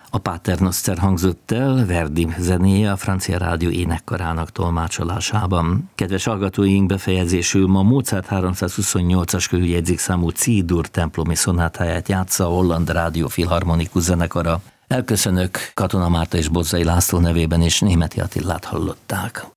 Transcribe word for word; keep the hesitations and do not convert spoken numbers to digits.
A Paternoster hangzott el Verdi zenéje a francia rádió énekkarának tolmácsolásában. Kedves hallgatóink, befejezésül ma Mozart háromszázhuszonnyolcas körüljegyzékszámú C-dur templomi szonátáját játsza a Holland Rádió Filharmonikus zenekara. Elköszönök, Katona Márta és Bozzai László nevében, és Németi Attilát hallották.